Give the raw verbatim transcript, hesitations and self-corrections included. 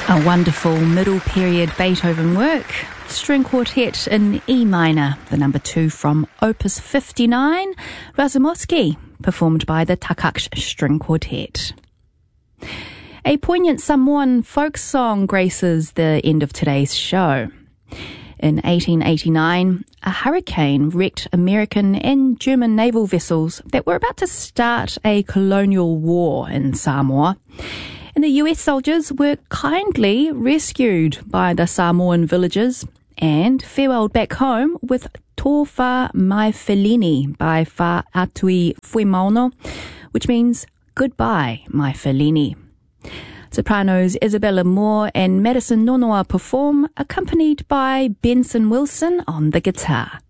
A wonderful middle period Beethoven work, string quartet in E minor, the number two from Opus fifty-nine, Razumovsky, performed by the Takaksh String Quartet. A poignant Samoan folk song graces the end of today's show. In eighteen eighty-nine, a hurricane wrecked American and German naval vessels that were about to start a colonial war in Samoa. And the U S soldiers were kindly rescued by the Samoan villagers and farewelled back home with Tō wha mai Felini by Wha Atui Fuimaono, which means goodbye, my Felini. Sopranos Isabella Moore and Madison Nonoa perform, accompanied by Benson Wilson on the guitar.